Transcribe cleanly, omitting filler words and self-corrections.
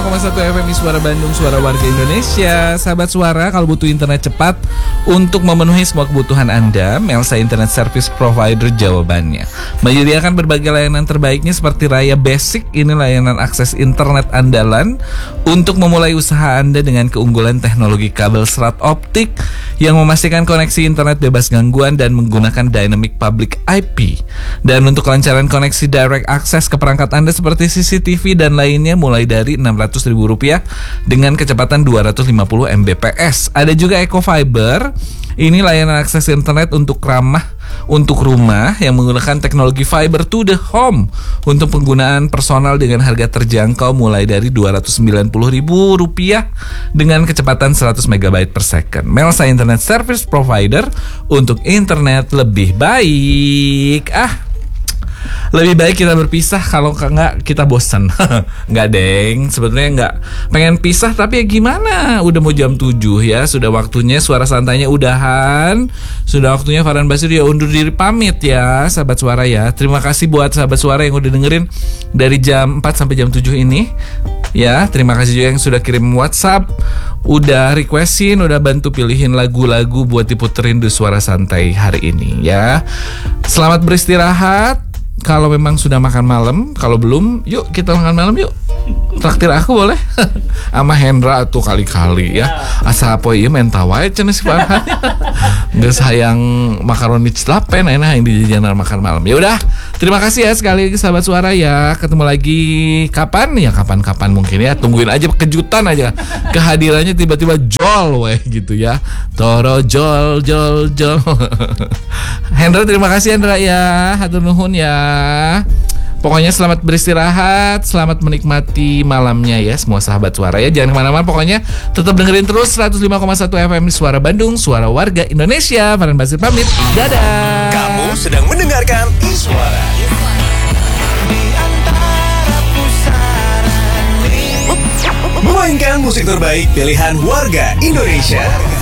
105,1 FM Suara Bandung, Suara Warga Indonesia. Sahabat Suara, kalau butuh internet cepat untuk memenuhi semua kebutuhan Anda, Melsa Internet Service Provider jawabannya. Menyediakan berbagai layanan terbaiknya seperti Raya Basic, ini layanan akses internet andalan untuk memulai usaha Anda dengan keunggulan teknologi kabel serat optik yang memastikan koneksi internet bebas gangguan dan menggunakan Dynamic Public IP. Dan untuk kelancaran koneksi direct access ke perangkat Anda seperti CCTV dan lainnya mulai dari Rp600.000 dengan kecepatan 250 Mbps. Ada juga Eco Fiber. Ini layanan akses internet untuk ramah untuk rumah yang menggunakan teknologi fiber to the home untuk penggunaan personal dengan harga terjangkau mulai dari Rp290.000 dengan kecepatan 100 MB per second. Melsa Internet Service Provider untuk internet lebih baik. Lebih baik kita berpisah, kalau enggak kita bosan. Enggak deng, sebetulnya enggak pengen pisah, tapi ya gimana, udah mau jam 7 ya. Sudah waktunya Suara Santainya udahan. Sudah waktunya Farhan Basir ya undur diri pamit ya sahabat Suara ya. Terima kasih buat sahabat Suara yang udah dengerin dari jam 4 sampai jam 7 ini ya. Terima kasih juga yang sudah kirim WhatsApp, udah requestin, udah bantu pilihin lagu-lagu buat diputerin di Suara Santai hari ini ya. Selamat beristirahat. Kalau memang sudah makan malam, kalau belum, yuk kita makan malam yuk. Traktir aku boleh? Sama Hendra tuh kali-kali ya. Asa apa ya menta wae cenah si Farhan. Nggak sayang makaroni celapen enak yang dijajanan makan malam. Ya udah, terima kasih ya sekali lagi sahabat Suara ya. Ketemu lagi kapan? Ya kapan-kapan mungkin ya. Tungguin aja kejutan aja. Kehadirannya tiba-tiba jol weh gitu ya. Toro jol. Hendra, terima kasih Hendra ya. Hatur nuhun ya. Pokoknya selamat beristirahat, selamat menikmati malamnya ya semua sahabat Suara ya. Jangan kemana-mana, pokoknya tetap dengerin terus 105,1 FM Suara Bandung, Suara Warga Indonesia. Farhan Basir pamit, dadah. Kamu sedang mendengarkan Suara memainkan musik terbaik pilihan warga Indonesia.